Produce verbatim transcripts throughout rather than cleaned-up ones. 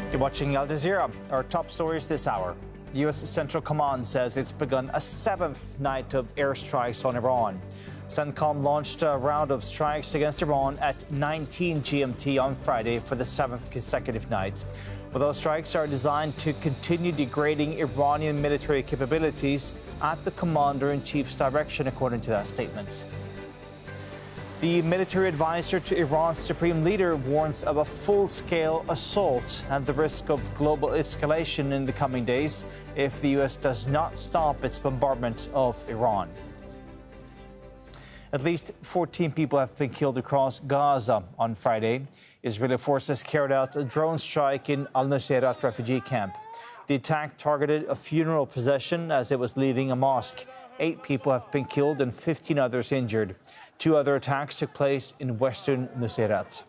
You're watching Al Jazeera. Our top stories this hour. U S Central Command says it's begun a seventh night of airstrikes on Iran. CENTCOM launched a round of strikes against Iran at nineteen G M T on Friday for the seventh consecutive night. Well, those strikes are designed to continue degrading Iranian military capabilities at the commander-in-chief's direction, according to that statement. The military advisor to Iran's supreme leader warns of a full-scale assault and the risk of global escalation in the coming days if the U S does not stop its bombardment of Iran. At least fourteen people have been killed across Gaza on Friday. Israeli forces carried out a drone strike in Al-Nusayrat refugee camp. The attack targeted a funeral procession as it was leaving a mosque. Eight people have been killed and fifteen others injured. Two other attacks took place in western Nusayrat.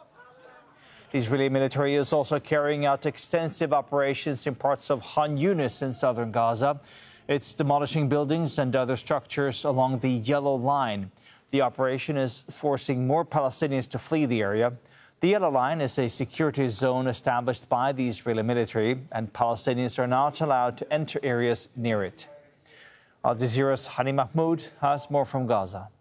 The Israeli military is also carrying out extensive operations in parts of Khan Yunis in southern Gaza. It's demolishing buildings and other structures along the Yellow Line. The operation is forcing more Palestinians to flee the area. The Yellow Line is a security zone established by the Israeli military, and Palestinians are not allowed to enter areas near it. Al Jazeera's Hani Mahmoud has more from Gaza.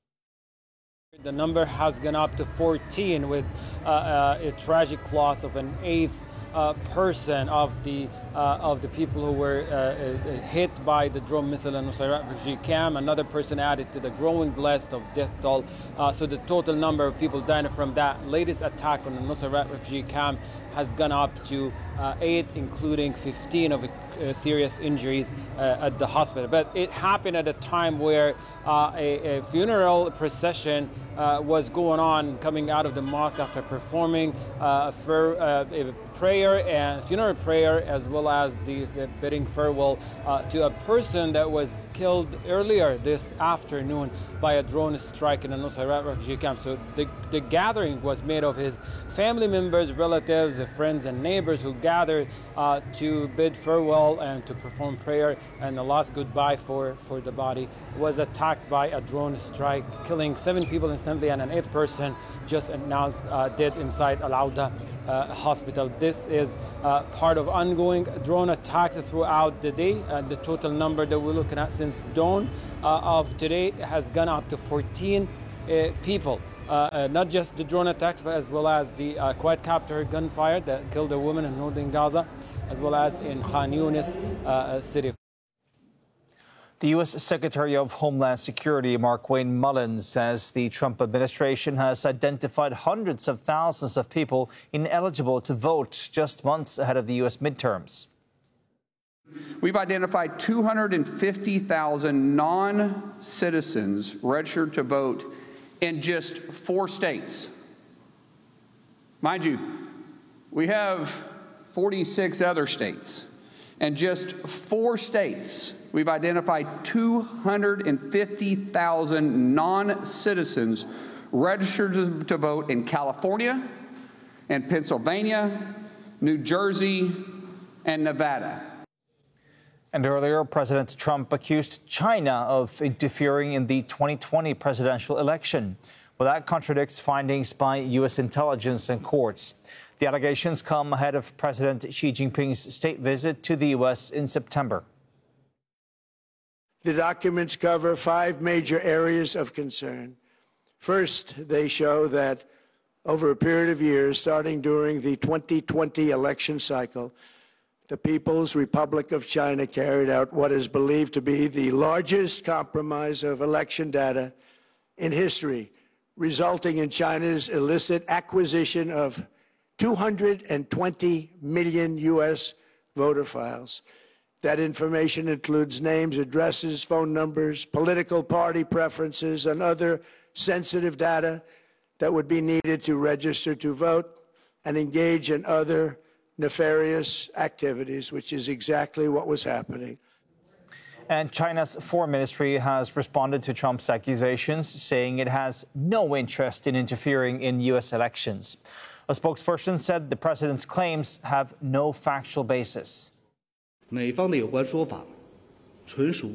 The number has gone up to fourteen, with uh, uh, a tragic loss of an eighth uh, person of the uh, of the people who were uh, uh, hit by the drone missile in Nusayrat refugee camp. Another person added to the growing list of death toll. Uh, so the total number of people dying from that latest attack on the Nusayrat refugee camp has gone up to uh, eight, including fifteen of uh, serious injuries uh, at the hospital. But it happened at a time where uh, a, a funeral procession uh, was going on, coming out of the mosque after performing uh, for, uh, a prayer and funeral prayer, as well as the, the bidding farewell uh, to a person that was killed earlier this afternoon by a drone strike in the Nusayrat refugee camp. So the, the gathering was made of his family members, relatives, friends, and neighbors who gathered uh, to bid farewell and to perform prayer and the last goodbye for, for the body. Was attacked by a drone strike, killing seven people instantly, and an eighth person just announced uh, dead inside Al-Auda uh, hospital. This is uh, part of ongoing drone attacks throughout the day. Uh, the total number that we're looking at since dawn uh, of today has gone up to fourteen uh, people. Uh, uh, not just the drone attacks, but as well as the uh, quadcopter gunfire that killed a woman in northern Gaza, as well as in Khan Yunis uh, city. The U S Secretary of Homeland Security, Markwayne Mullins, says the Trump administration has identified hundreds of thousands of people ineligible to vote just months ahead of the U S midterms. We've identified two hundred fifty thousand non-citizens registered to vote in just four states. Mind you, we have forty-six other states. And just four states, we've identified two hundred fifty thousand non-citizens registered to vote in California, and Pennsylvania, New Jersey, and Nevada. And earlier, President Trump accused China of interfering in the twenty twenty presidential election. Well, that contradicts findings by U S intelligence and courts. The allegations come ahead of President Xi Jinping's state visit to the U S in September. The documents cover five major areas of concern. First, they show that over a period of years, starting during the twenty twenty election cycle, the People's Republic of China carried out what is believed to be the largest compromise of election data in history, resulting in China's illicit acquisition of two hundred twenty million U S voter files. That information includes names, addresses, phone numbers, political party preferences, and other sensitive data that would be needed to register to vote and engage in other nefarious activities, which is exactly what was happening. And China's foreign ministry has responded to Trump's accusations, saying it has no interest in interfering in U S elections. A spokesperson said the president's claims have no factual basis. The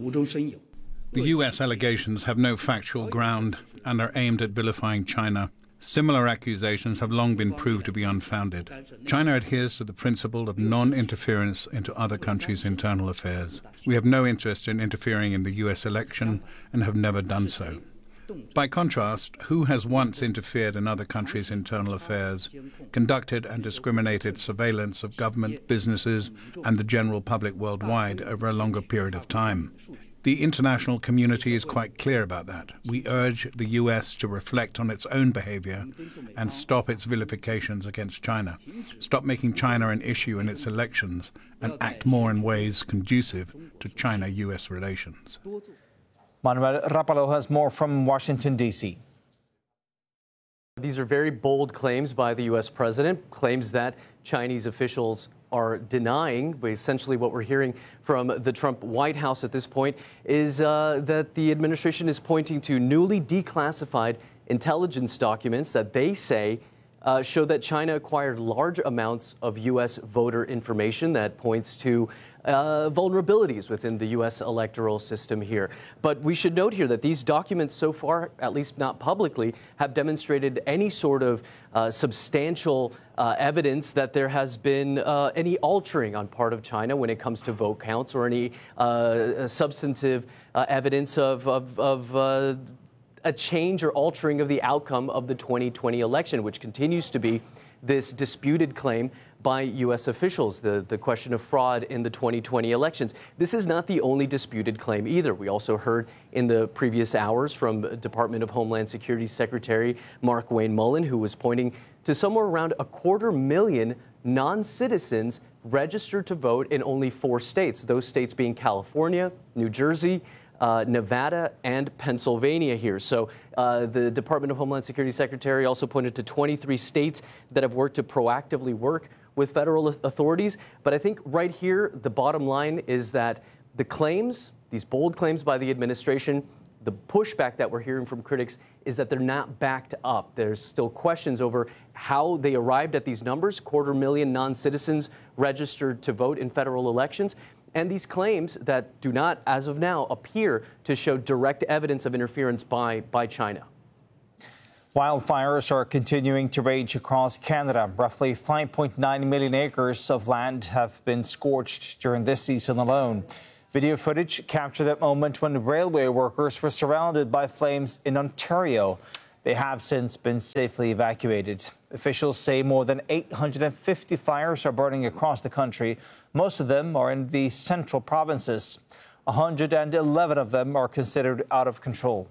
U S allegations have no factual ground and are aimed at vilifying China. Similar accusations have long been proved to be unfounded. China adheres to the principle of non-interference into other countries' internal affairs. We have no interest in interfering in the U S election and have never done so. By contrast, who has once interfered in other countries' internal affairs, conducted and discriminated surveillance of government, businesses, and the general public worldwide over a longer period of time? The international community is quite clear about that. We urge the U S to reflect on its own behavior and stop its vilifications against China, stop making China an issue in its elections, and act more in ways conducive to China-U S relations. Manuel Rapallo has more from Washington, D C These are very bold claims by the U S president, claims that Chinese officials are denying. But essentially what we're hearing from the Trump White House at this point is uh, that the administration is pointing to newly declassified intelligence documents that they say uh, show that China acquired large amounts of U S voter information that points to Uh, vulnerabilities within the U S electoral system here. But we should note here that these documents so far, at least not publicly, have demonstrated any sort of uh, substantial uh, evidence that there has been uh, any altering on part of China when it comes to vote counts or any uh, substantive uh, evidence of, of, of uh, a change or altering of the outcome of the twenty twenty election, which continues to be this disputed claim by U S officials, the, the question of fraud in the twenty twenty elections. This is not the only disputed claim either. We also heard in the previous hours from Department of Homeland Security Secretary Mark Wayne Mullen, who was pointing to somewhere around a quarter million non-citizens registered to vote in only four states, those states being California, New Jersey, Uh, Nevada, and Pennsylvania here. So uh, the Department of Homeland Security Secretary also pointed to twenty-three states that have worked to proactively work with federal authorities. But I think right here, the bottom line is that the claims, these bold claims by the administration, the pushback that we're hearing from critics is that they're not backed up. There's still questions over how they arrived at these numbers, quarter million non-citizens registered to vote in federal elections. And these claims that do not, as of now, appear to show direct evidence of interference by, by China. Wildfires are continuing to rage across Canada. Roughly five point nine million acres of land have been scorched during this season alone. Video footage captured that moment when railway workers were surrounded by flames in Ontario. They have since been safely evacuated. Officials say more than eight hundred fifty fires are burning across the country. Most of them are in the central provinces. one hundred eleven of them are considered out of control.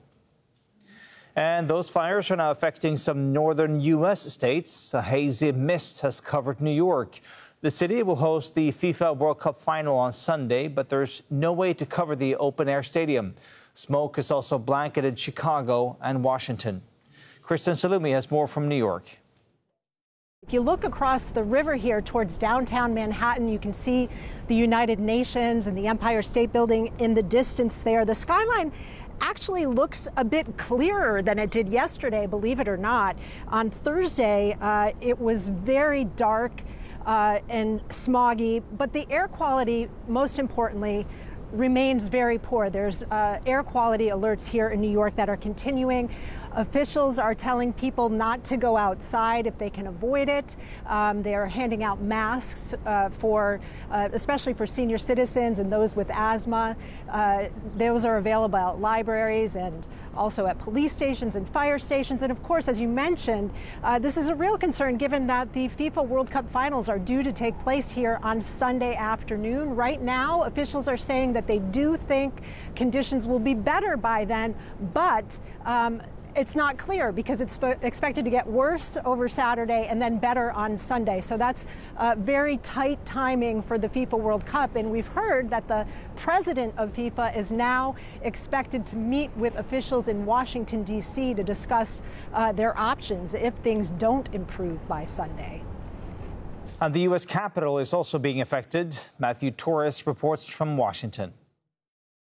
And those fires are now affecting some northern U S states. A hazy mist has covered New York. The city will host the FIFA World Cup final on Sunday, but there's no way to cover the open-air stadium. Smoke has also blanketed Chicago and Washington. Kristen Salumi has more from New York. If you look across the river here towards downtown Manhattan, you can see the United Nations and the Empire State Building in the distance there. The skyline actually looks a bit clearer than it did yesterday, believe it or not. On Thursday, uh, it was very dark uh, and smoggy, but the air quality, most importantly, remains very poor. There's uh, air quality alerts here in New York that are continuing. Officials are telling people not to go outside if they can avoid it. Um, they are handing out masks uh, for, uh, especially for senior citizens and those with asthma. Uh, those are available at libraries and also at police stations and fire stations. And of course, as you mentioned, uh, this is a real concern given that the FIFA World Cup finals are due to take place here on Sunday afternoon. Right now, officials are saying that they do think conditions will be better by then, but um, it's not clear because it's expected to get worse over Saturday and then better on Sunday. So that's uh, very tight timing for the FIFA World Cup. And we've heard that the president of FIFA is now expected to meet with officials in Washington, D C to discuss uh, their options if things don't improve by Sunday. And the U S Capitol is also being affected. Matthew Torres reports from Washington.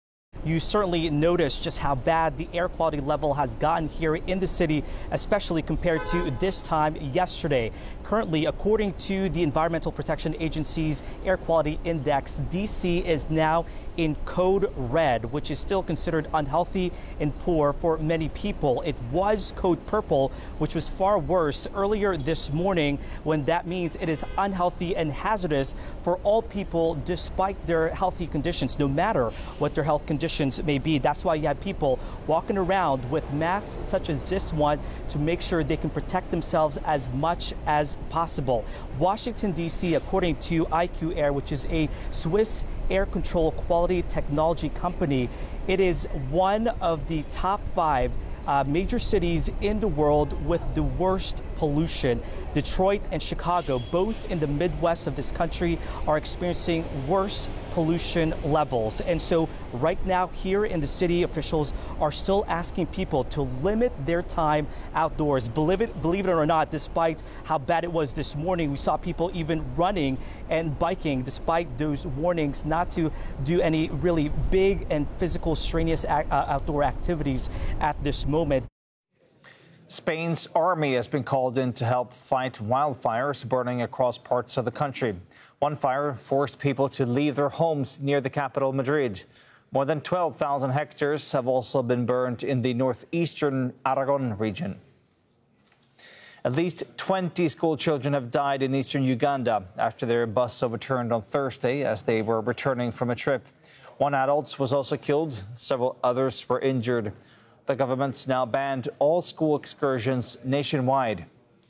you certainly notice just how bad the air quality level has gotten here in the city, especially compared to this time yesterday. Currently, according to the Environmental Protection Agency's Air Quality Index, D C is now in code red, which is still considered unhealthy and poor for many people. It was code purple, which was far worse earlier this morning, when that means it is unhealthy and hazardous for all people despite their healthy conditions, no matter what their health conditions may be. That's why you have people walking around with masks such as this one to make sure they can protect themselves as much as possible. Washington, D C, according to I Q Air, which is a Swiss air control quality technology company, it is one of the top five uh, major cities in the world with the worst pollution. Detroit and Chicago, both in the Midwest of this country, are experiencing worse pollution levels. And so right now here in the city, officials are still asking people to limit their time outdoors. Believe it, believe it or not, despite how bad it was this morning, we saw people even running and biking despite those warnings not to do any really big and physical strenuous uh, outdoor activities at this moment. Spain's army has been called in to help fight wildfires burning across parts of the country. One fire forced people to leave their homes near the capital, Madrid. More than twelve thousand hectares have also been burned in the northeastern Aragon region. At least twenty school children have died in eastern Uganda after their bus overturned on Thursday as they were returning from a trip. One adult was also killed. Several others were injured. The government's now banned all school excursions nationwide.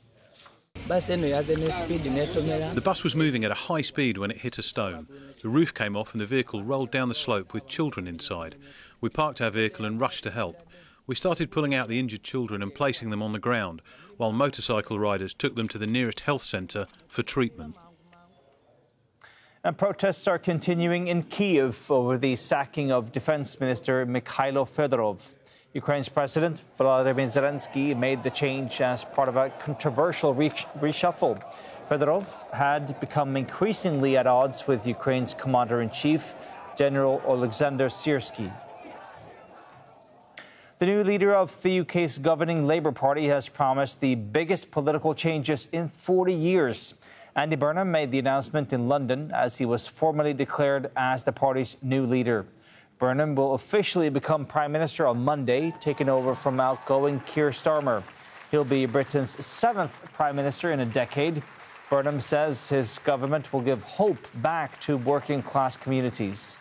The bus was moving at a high speed when it hit a stone. The roof came off and the vehicle rolled down the slope with children inside. We parked our vehicle and rushed to help. We started pulling out the injured children and placing them on the ground, while motorcycle riders took them to the nearest health centre for treatment. And protests are continuing in Kyiv over the sacking of Defense Minister Mikhailo Fedorov. Ukraine's President Volodymyr Zelensky made the change as part of a controversial reshuffle. Fedorov had become increasingly at odds with Ukraine's commander-in-chief, General Alexander Syrsky. The new leader of the U K's governing Labour Party has promised the biggest political changes in forty years. Andy Burnham made the announcement in London as he was formally declared as the party's new leader. Burnham will officially become Prime Minister on Monday, taking over from outgoing Keir Starmer. He'll be Britain's seventh Prime Minister in a decade. Burnham says his government will give hope back to working-class communities.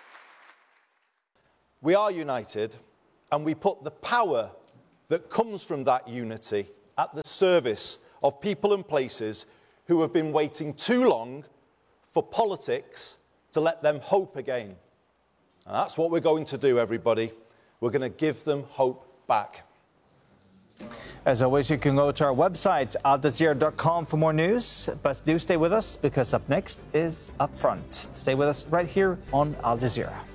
We are united, and we put the power that comes from that unity at the service of people and places who have been waiting too long for politics to let them hope again. And that's what we're going to do, everybody. We're going to give them hope back. As always, you can go to our website, al jazeera dot com, for more news. But do stay with us, because up next is Up Front. Stay with us right here on Al Jazeera.